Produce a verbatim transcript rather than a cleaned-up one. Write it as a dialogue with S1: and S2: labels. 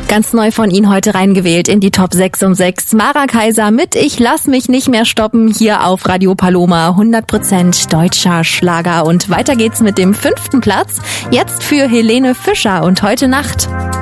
S1: Ganz neu von Ihnen heute reingewählt in die Top sechs um sechs. Mara Kaiser mit Ich lass mich nicht mehr stoppen hier auf Radio Paloma. hundert Prozent deutscher Schlager. Und weiter geht's mit dem fünften Platz. Jetzt für Helene Fischer und Heute Nacht.